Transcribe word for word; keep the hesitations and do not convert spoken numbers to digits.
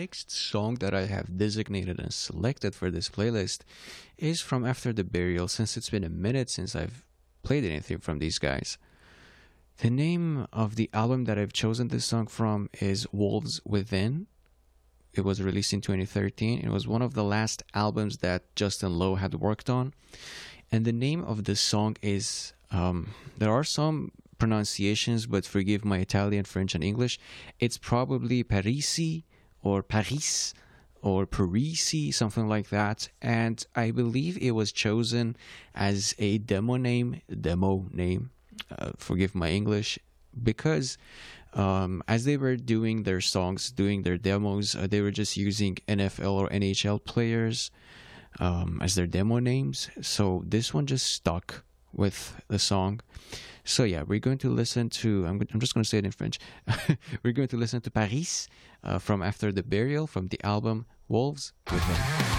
next song that I have designated and selected for this playlist is from After the Burial, since it's been a minute since I've played anything from these guys. The name of the album that I've chosen this song from is Wolves Within. It was released in twenty thirteen. It was one of the last albums that Justin Lowe had worked on. And the name of the song is, um, there are some pronunciations, but forgive my Italian, French, and English. It's probably Parisi or Paris or Parisi, something like that. And I believe it was chosen as a demo name, demo name, uh, forgive my English, because um, as they were doing their songs, doing their demos, uh, they were just using N F L or N H L players um, as their demo names. So this one just stuck with the song. So yeah, we're going to listen to, I'm, I'm just going to say it in French. We're going to listen to Paris uh, from After the Burial from the album Wolves Within.